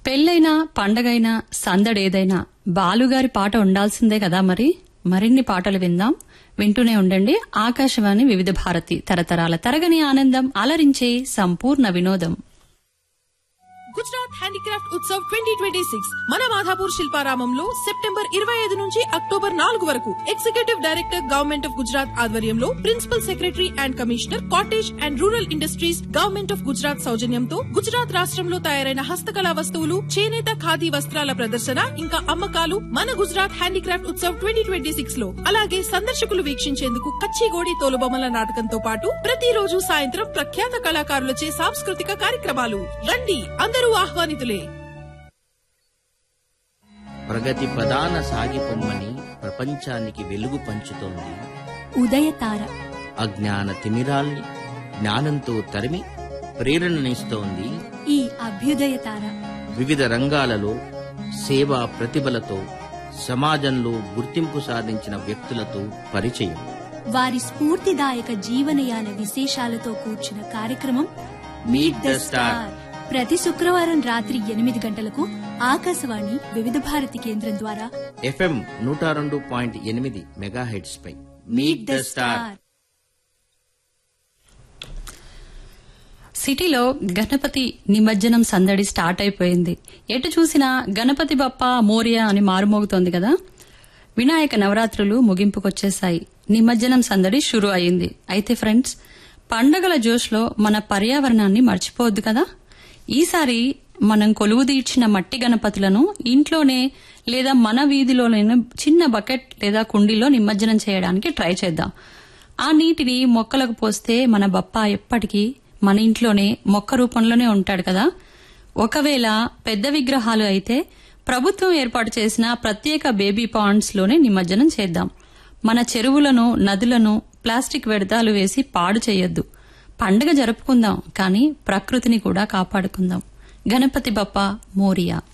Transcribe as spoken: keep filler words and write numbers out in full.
పెళ్లైనా పండగైనా సందడేదైనా బాలుగారి పాట ఉండాల్సిందే కదా. మరి మరిన్ని పాటలు విందాం. వింటూనే ఉండండి ఆకాశవాణి వివిధ భారతి, తరతరాల తరగని ఆనందం, అలరించే సంపూర్ణ వినోదం. Gujarat handicraft Utsav twenty twenty six మన మాధాపూర్ శిల్పారామంలో సెప్టెంబర్ ఇరవై ఐదు నుంచి అక్టోబర్ నాలుగు వరకు executive director government of Gujarat ఆధ్వర్యంలో principal secretary and commissioner cottage and rural industries government of Gujarat సౌజన్యంతో గుజరాత్ రాష్ట్రంలో తయారైన హస్తకళా వస్తువులు, చేనేత ఖాదీ వస్త్రాల ప్రదర్శన ఇంకా అమ్మకాలు మన Gujarat handicraft Utsav twenty twenty six లో, అలాగే సందర్శకులు వీక్షించేందుకు కచ్చిగోడి తోలుబొమ్మల నాటకంతో పాటు ప్రతిరోజు సాయంత్రం ప్రఖ్యాత కళాకారులచే సాంస్కృతిక కార్యక్రమాలు. రండి, అందరూ ఆహ్వానితులే. ప్రగతి ప్రధాన సాగిపొమ్మని ప్రపంచానికి వెలుగు పంచుతోంది ఉదయతార. అజ్ఞాన తిమిరాల్ని జ్ఞానంతో తరిమి ప్రేరణనిస్తోంది ఈ అభ్యుదయ తార. వివిధ రంగాలలో సేవా ప్రతిభలతో సమాజంలో గుర్తింపు సాధించిన వ్యక్తులతో పరిచయం, వారి స్ఫూర్తిదాయక జీవనయాన విశేషాలతో కూర్చున్న కార్యక్రమం మీట్ ద స్టార్. ప్రతి శుక్రవారం రాత్రి ఎనిమిది గంటలకు ఆకాశవాణి వివిధ భారతి కేంద్రం ద్వారా ఎఫ్ఎం నూట రెండు పాయింట్ ఎనిమిది megahertz pi meet the star. సిటీలో గణపతి నిమజ్జనం సందడి స్టార్ట్ అయిపోయింది. ఎటు చూసినా గణపతి బప్ప మోరియా అని మారుమోగుతోంది కదా. వినాయక నవరాత్రులు ముగింపుకొచ్చేశాయి, నిమజ్జనం సందడి షురు అయింది. అయితే ఫ్రెండ్స్, పండగల జోష్లో మన పర్యావరణాన్ని మర్చిపోవద్దు కదా. ఈసారి మనం కొలువు తీర్చిన మట్టి గణపతులను ఇంట్లోనే లేదా మన వీధిలోనే చిన్న బకెట్ లేదా కుండీలో నిమజ్జనం చేయడానికి ట్రై చేద్దాం. ఆ నీటిని మొక్కలకు పోస్తే మన బప్ప ఎప్పటికీ మన ఇంట్లోనే మొక్క రూపంలోనే ఉంటాడు కదా. ఒకవేళ పెద్ద విగ్రహాలు అయితే ప్రభుత్వం ఏర్పాటు చేసిన ప్రత్యేక బేబీ పాండ్స్ లోనే నిమజ్జనం చేద్దాం. మన చెరువులను, నదులను ప్లాస్టిక్ వ్యర్థాలు వేసి పాడు చేయొద్దు. పండుగ జరుపుకుందాం, కానీ ప్రకృతిని కూడా కాపాడుకుందాం. గణపతి బప్ప మోరియా.